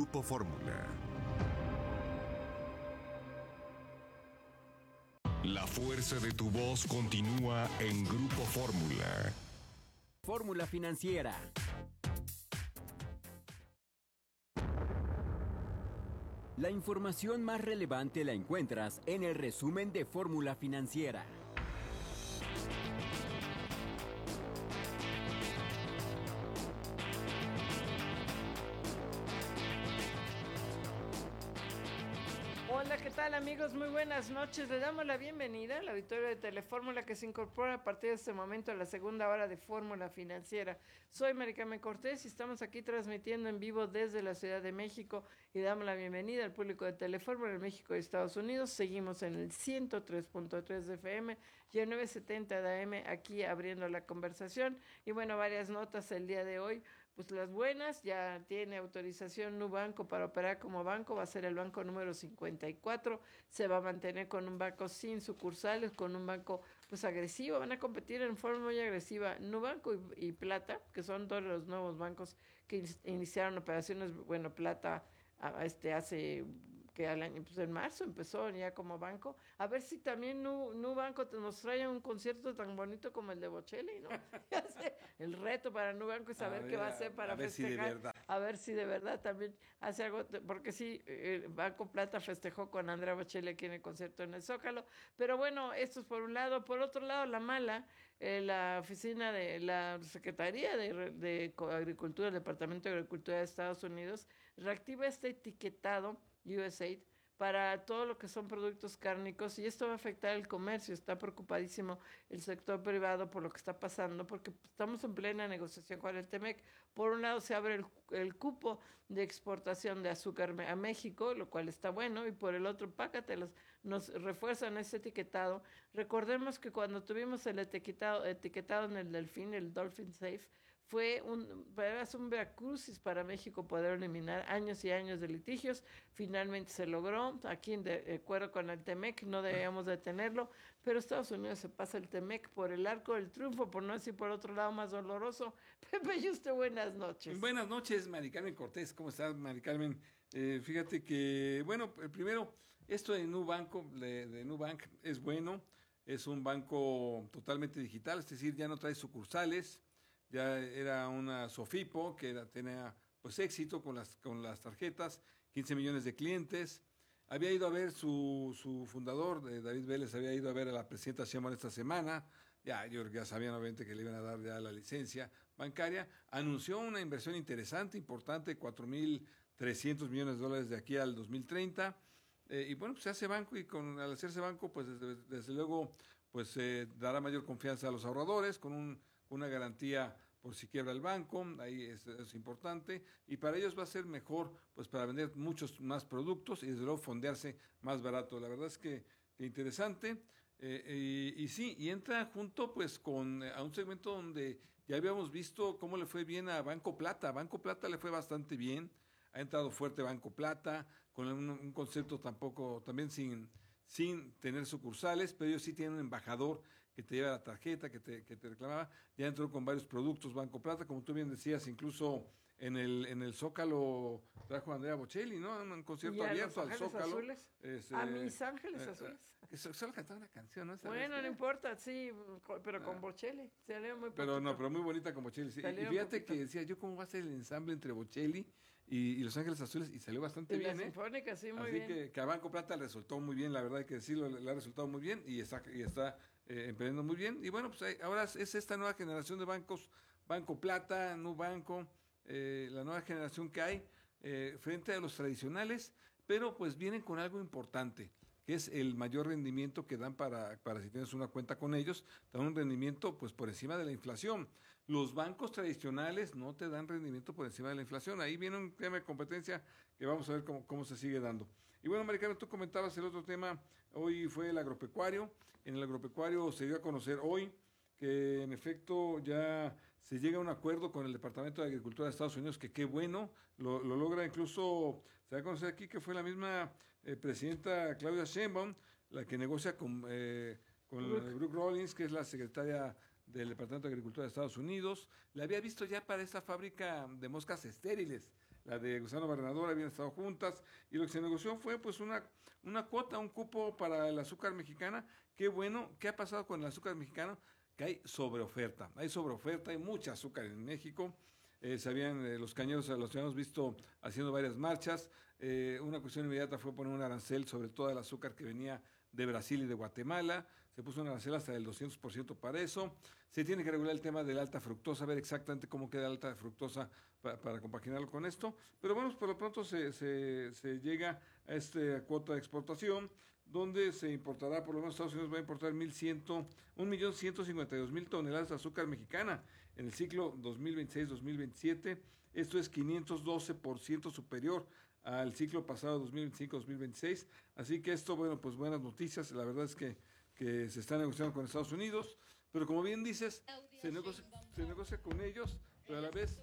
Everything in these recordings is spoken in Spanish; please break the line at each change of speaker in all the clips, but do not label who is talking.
Grupo Fórmula. La fuerza de tu voz continúa en Grupo Fórmula.
Fórmula Financiera. La información más relevante la encuentras en el resumen de Fórmula Financiera.
Hola, ¿qué tal amigos? Muy buenas noches. Le damos la bienvenida al auditorio de Telefórmula que se incorpora a partir de este momento a la segunda hora de Fórmula Financiera. Soy Mari Carmen Cortés y estamos aquí transmitiendo en vivo desde la Ciudad de México y damos la bienvenida al público de Telefórmula en México y Estados Unidos. Seguimos en el 103.3 de FM y el 970 de AM aquí abriendo la conversación. Y bueno, varias notas el día de hoy. Pues las buenas, ya tiene autorización Nubanco para operar como banco, va a ser el banco número 54, se va a mantener con un banco sin sucursales, con un banco pues agresivo, van a competir en forma muy agresiva Nubanco y Plata, que son dos de los nuevos bancos que iniciaron operaciones, bueno, Plata hace que al año, pues en marzo empezó ya como banco, a ver si también Nubanco nos trae un concierto tan bonito como el de Bocelli, ¿no? El reto para Nubanco es saber qué va a hacer para festejar, a ver si de verdad también hace algo, porque sí, Banco Plata festejó con Andrea Bocelli aquí en el concierto en el Zócalo, pero bueno, esto es por un lado. Por otro lado, la mala, la oficina de la Secretaría de Agricultura, el Departamento de Agricultura de Estados Unidos, reactiva este etiquetado USAID para todo lo que son productos cárnicos, y esto va a afectar el comercio. Está preocupadísimo el sector privado por lo que está pasando, porque estamos en plena negociación con el TEMEC. Por un lado se abre el cupo de exportación de azúcar a México, lo cual está bueno, y por el otro, pácatelos, nos refuerzan ese etiquetado. Recordemos que cuando tuvimos el etiquetado en el Delfín, el Dolphin Safe, fue un veracrucis para México poder eliminar años y años de litigios. Finalmente se logró, aquí de acuerdo con el TEMEC, no debíamos detenerlo, pero Estados Unidos se pasa el TEMEC por el arco del triunfo, por no decir por otro lado más doloroso. Pepe y usted, buenas noches.
Buenas noches, Mari Carmen Cortés, ¿cómo estás, Mari Carmen? Fíjate que, bueno, primero, esto de Nubanco, de Nubank es bueno, es un banco totalmente digital, es decir, ya no trae sucursales. Ya era una Sofipo que tenía pues éxito con las tarjetas, 15 millones de clientes. Había ido a ver su fundador, David Vélez, había ido a ver a la presidenta Sheinbaum esta semana. Yo creo que ya sabían obviamente que le iban a dar ya la licencia bancaria. Anunció una inversión interesante, importante, 4.300 millones de dólares de aquí al 2030. Y bueno, pues se hace banco, y al hacerse banco, pues desde luego pues dará mayor confianza a los ahorradores con una garantía por si quiebra el banco. Ahí es importante, y para ellos va a ser mejor pues para vender muchos más productos y desde luego fondearse más barato. La verdad es que interesante, y sí, y entra junto pues a un segmento donde ya habíamos visto cómo le fue bien a Banco Plata. Banco Plata le fue bastante bien, ha entrado fuerte Banco Plata, con un concepto también sin tener sucursales, pero ellos sí tienen un embajador que te lleva la tarjeta, que te reclamaba. Ya entró con varios productos Banco Plata, como tú bien decías, incluso en el Zócalo trajo a Andrea Bocelli, ¿no? Un concierto abierto al Zócalo.
Azules. A mis Ángeles Azules.
Solo cantaba una canción, ¿no?
Bueno, no importa, sí, pero con Bocelli. Salió muy
pero muy bonita con Bocelli. Sí. Y fíjate que decía yo, ¿cómo va a ser el ensamble entre Bocelli y Los Ángeles Azules? Y salió bastante bien,
la Sinfónica, sí, muy
bien.
Así
que a Banco Plata le resultó muy bien, la verdad hay que decirlo, le ha resultado muy bien, y está emprendiendo muy bien. Y bueno, pues ahora es esta nueva generación de bancos, Banco Plata, Nubanco, la nueva generación que hay frente a los tradicionales, pero pues vienen con algo importante, que es el mayor rendimiento que dan para si tienes una cuenta con ellos. Dan un rendimiento pues por encima de la inflación. Los bancos tradicionales no te dan rendimiento por encima de la inflación. Ahí viene un tema de competencia que vamos a ver cómo se sigue dando. Y bueno, Mari Carmen, tú comentabas el otro tema. Hoy fue el agropecuario. En el agropecuario se dio a conocer hoy que en efecto ya se llega a un acuerdo con el Departamento de Agricultura de Estados Unidos, que qué bueno, lo logra. Incluso se va a conocer aquí que fue la misma presidenta Claudia Sheinbaum la que negocia con Brooke Rollins, que es la secretaria del Departamento de Agricultura de Estados Unidos. La había visto ya para esa fábrica de moscas estériles, la de Gusano Barrenador, habían estado juntas, y lo que se negoció fue pues una cuota, un cupo para el azúcar mexicana. Qué bueno. ¿Qué ha pasado con el azúcar mexicano? Que hay sobreoferta, hay mucha azúcar en México. Los cañeros los habíamos visto haciendo varias marchas. Una cuestión inmediata fue poner un arancel sobre todo el azúcar que venía de Brasil y de Guatemala. Se puso un arancel hasta del 200% para eso. Se tiene que regular el tema de la alta fructosa, ver exactamente cómo queda la alta fructosa para compaginarlo con esto. Pero bueno, por lo pronto se llega a esta cuota de exportación, donde se importará, por lo menos Estados Unidos va a importar 1.152.000 toneladas de azúcar mexicana en el ciclo 2026-2027. Esto es 512% superior al ciclo pasado 2025-2026. Así que esto, bueno, pues buenas noticias. La verdad es que se está negociando con Estados Unidos, pero como bien dices, se negocia con ellos, pero a la vez...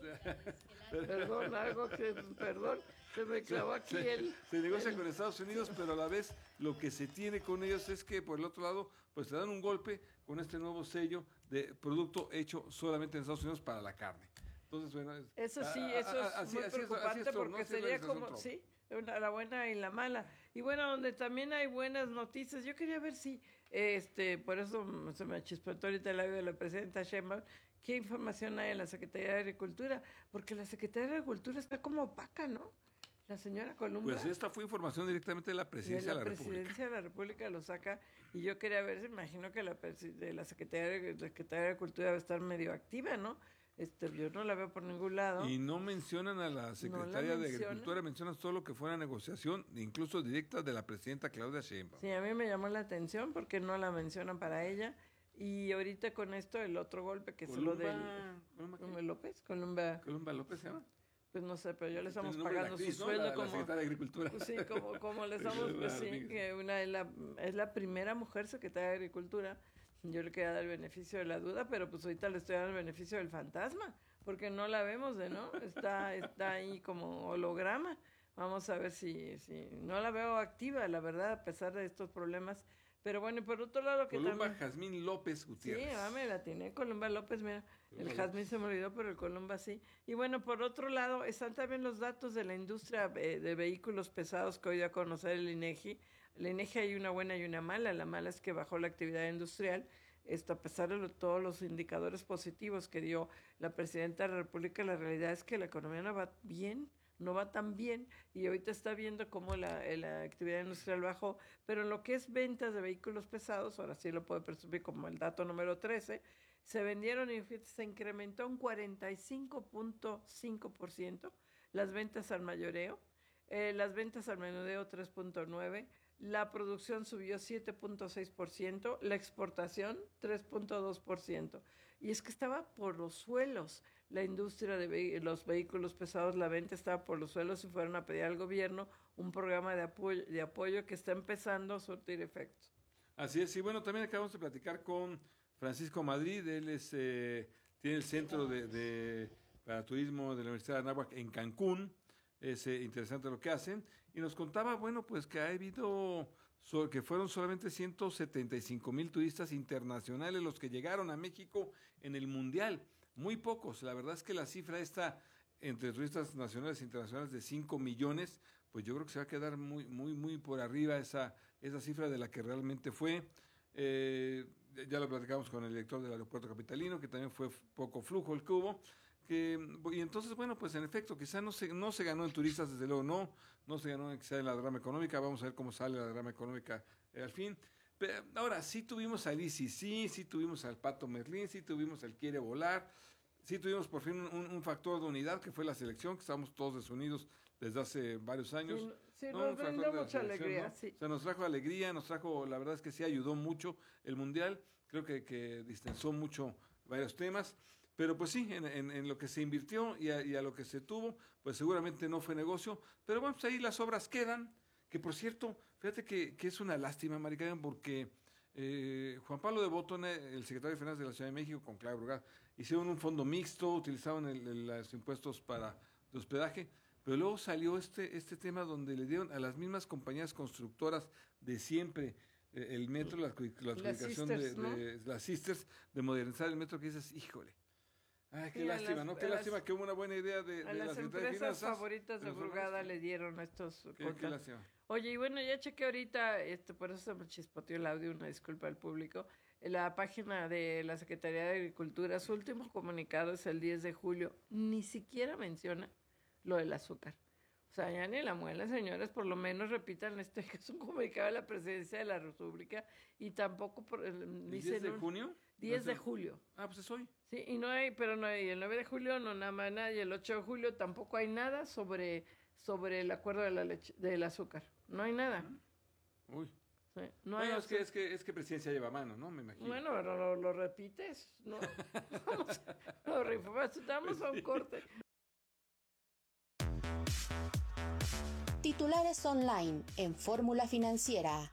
Perdón, se me clavó aquí
se negocia con Estados Unidos, pero a la vez lo que se tiene con ellos es que por el otro lado, pues te dan un golpe con este nuevo sello de producto hecho solamente en Estados Unidos para la carne. Entonces, bueno,
eso sí, eso es muy preocupante, porque sería como, sí, la buena y la mala. Y bueno, donde también hay buenas noticias, yo quería ver si, por eso se me chispetó ahorita el audio de la presidenta Sheinbaum, qué información hay en la Secretaría de Agricultura, porque la Secretaría de Agricultura está como opaca, ¿no? La señora Columba.
Pues esta fue información directamente de la Presidencia de la República.
La Presidencia de la República lo saca, y yo quería ver, imagino que la Secretaría de Agricultura va a estar medio activa, ¿no? Yo no la veo por ningún lado.
Y no mencionan a la Secretaria de Agricultura, mencionan solo que fue una negociación, incluso directa, de la presidenta Claudia Sheinbaum.
Sí, a mí me llamó la atención porque no la mencionan para ella. Y ahorita con esto, el otro golpe que es lo del... ¿Columba López?
¿Columba López se llama?
Pues no sé, pero ya le estamos pagando su sueldo,
¿no? La secretaria de Agricultura.
Pues sí, como le estamos, pues sí, que es la primera mujer secretaria de Agricultura. Yo le quería dar el beneficio de la duda, pero pues ahorita le estoy dando el beneficio del fantasma, porque no la vemos ¿no? Está ahí como holograma. Vamos a ver si no la veo activa, la verdad, a pesar de estos problemas. Pero bueno, y por otro lado que
Columba
también...
Jazmín López Gutiérrez.
Sí, me la tiene Columba López, mira, el Jazmín se me olvidó, pero el Columba sí. Y bueno, por otro lado, están también los datos de la industria de vehículos pesados que hoy dio a conocer el INEGI. El INEGI hay una buena y una mala. La mala es que bajó la actividad industrial. A pesar de todos los indicadores positivos que dio la presidenta de la República, la realidad es que la economía no va bien, no va tan bien, y ahorita está viendo cómo la actividad industrial bajó, pero en lo que es ventas de vehículos pesados, ahora sí lo puedo presumir como el dato número 13, se vendieron y se incrementó un 45.5%, las ventas al mayoreo, las ventas al menudeo 3.9%, la producción subió 7.6%, la exportación 3.2%. Y es que estaba por los suelos la industria de los vehículos pesados, la venta estaba por los suelos y fueron a pedir al gobierno un programa de apoyo que está empezando a surtir efectos.
Así es, y bueno, también acabamos de platicar con Francisco Madrid, él tiene el Centro para Turismo de la Universidad de Anáhuac en Cancún. Es interesante lo que hacen, y nos contaba, bueno, pues que ha habido, que fueron solamente 175,000 turistas internacionales los que llegaron a México en el Mundial, muy pocos. La verdad es que la cifra esta entre turistas nacionales e internacionales de 5 millones, pues yo creo que se va a quedar muy, muy, muy por arriba esa cifra de la que realmente fue. Ya lo platicamos con el director del aeropuerto capitalino, que también fue poco flujo el que hubo. Y entonces, bueno, pues en efecto, quizá no se ganó en turistas, desde luego no se ganó quizá en la derrama económica. Vamos a ver cómo sale la derrama económica al fin. Pero ahora, sí tuvimos al ICC, sí tuvimos al Pato Merlín, sí tuvimos al Quiere Volar, sí tuvimos por fin un factor de unidad, que fue la selección, que estábamos todos desunidos desde hace varios años.
Sí, nos brindó mucha alegría, ¿no? Sí.
O sea, nos trajo alegría, la verdad es que sí ayudó mucho el Mundial, creo que distensó mucho varios temas. Pero pues sí, en lo que se invirtió y a lo que se tuvo, pues seguramente no fue negocio. Pero bueno, pues ahí las obras quedan, que por cierto, fíjate que es una lástima, Maricarmen, porque Juan Pablo de Botton, el secretario de Finanzas de la Ciudad de México, con Claudio Brugada, hicieron un fondo mixto, utilizaban los impuestos de hospedaje, pero luego salió este tema donde le dieron a las mismas compañías constructoras de siempre el metro, la adjudicación
Sisters, ¿no?
de las Sisters, de modernizar el metro, que dices, híjole. Ay, qué
Sí, a
lástima,
las-
¿no? Qué
a las-
lástima que hubo una buena idea de
A
la
las
Secretaría de
empresas
Finanzas.
favoritas de
pero son
Brugada
estos.
le dieron estos
Qué
contratos.
lástima.
Oye, y bueno, ya chequé ahorita, por eso se me chispoteó el audio, una disculpa al público. En la página de la Secretaría de Agricultura, su último comunicado es el 10 de julio. Ni siquiera menciona lo del azúcar. O sea, ya ni la muela, señores, por lo menos repitan que es un comunicado de la Presidencia de la República y tampoco
¿El
dicen
10 de junio?
10 de
No sé.
julio.
Ah, pues es hoy.
Sí, y no hay, pero no hay, el 9 de julio no nada más nada, y el 8 de julio tampoco hay nada sobre el acuerdo de la leche, del azúcar. No hay nada.
Uy.
Sí, no
Bueno,
hay
es que Presidencia lleva mano, ¿no? Me imagino.
Bueno, pero lo repites. No. Lo rifamos, damos a un corte.
Titulares online en Fórmula Financiera.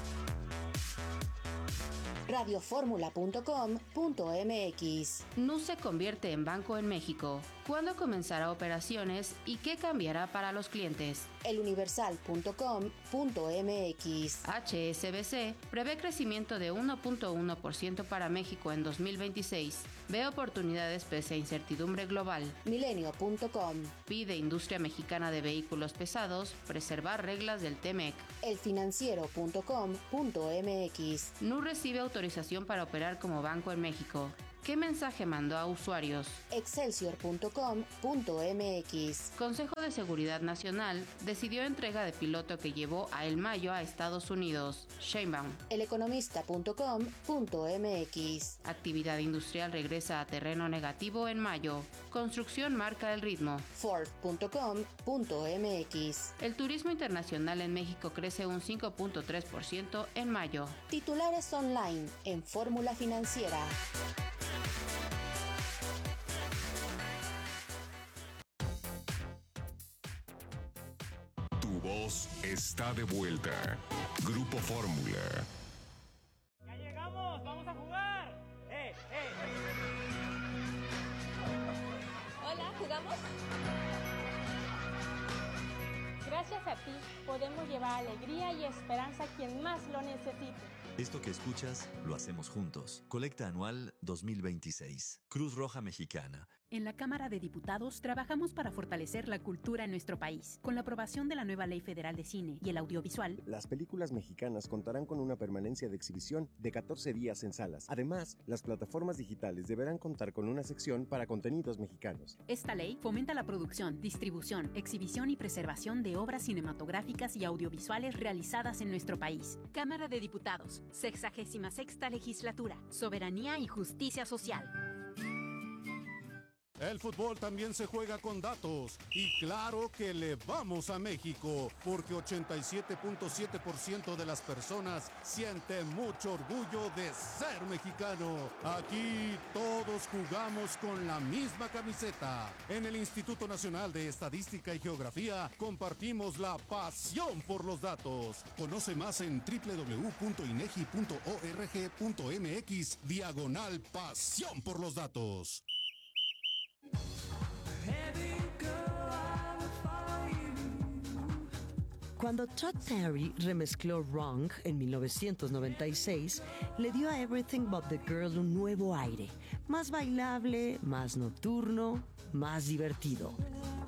radioformula.com.mx.
Nu se convierte en banco en México. ¿Cuándo comenzará operaciones y qué cambiará para los clientes?
eluniversal.com.mx.
HSBC prevé crecimiento de 1.1% para México en 2026. Ve oportunidades pese a incertidumbre global.
Milenio.com.
Pide Industria Mexicana de Vehículos Pesados preservar reglas del TEMEC.
elfinanciero.com.mx.
Nu recibe autorización para operar como banco en México. ¿Qué mensaje mandó a usuarios?
excelsior.com.mx.
Consejo de Seguridad Nacional decidió entrega de piloto que llevó a El Mayo a Estados Unidos. Sheinbaum.
eleconomista.com.mx.
Actividad industrial regresa a terreno negativo en mayo. Construcción marca el ritmo.
Ford.com.mx.
El turismo internacional en México crece un 5.3% en mayo.
Titulares online en Fórmula Financiera.
Tu voz está de vuelta. Grupo Fórmula.
¡Ya llegamos! ¡Vamos a jugar!
Hola, ¿jugamos? Gracias a ti podemos llevar alegría y esperanza a quien más lo necesite.
Esto que escuchas lo hacemos juntos. Colecta Anual 2026. Cruz Roja Mexicana.
En la Cámara de Diputados trabajamos para fortalecer la cultura en nuestro país. Con la aprobación de la nueva Ley Federal de Cine y el Audiovisual,
las películas mexicanas contarán con una permanencia de exhibición de 14 días en salas. Además, las plataformas digitales deberán contar con una sección para contenidos mexicanos.
esta ley fomenta la producción, distribución, exhibición y preservación de obras cinematográficas y audiovisuales realizadas en nuestro país. Cámara de Diputados, 66ª Legislatura, Soberanía y Justicia Social.
El fútbol también se juega con datos y claro que le vamos a México porque 87.7% de las personas sienten mucho orgullo de ser mexicano. Aquí todos jugamos con la misma camiseta. En el Instituto Nacional de Estadística y Geografía compartimos la pasión por los datos. Conoce más en www.inegi.org.mx/pasión por los datos.
Cuando Todd Terry remezcló Wrong en 1996, le dio a Everything But the Girl un nuevo aire, más bailable, más nocturno, más divertido.